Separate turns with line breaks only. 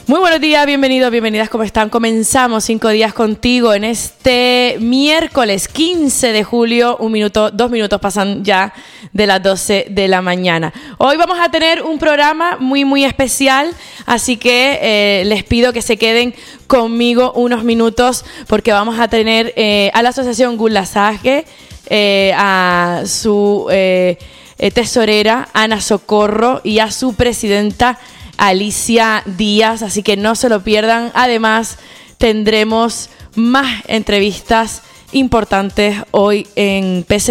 Muy buenos días, bienvenidos, bienvenidas, ¿cómo están? Comenzamos 5 días contigo en este miércoles 15 de julio, 2 minutos pasan ya de las 12 de la mañana. Hoy vamos a tener un programa muy especial, así que les pido que se queden conmigo unos minutos porque vamos a tener a la Asociación Gulasaje, a su tesorera Ana Socorro y a su presidenta Alicia Díaz, así que no se lo pierdan. Además, tendremos más entrevistas importantes hoy en PC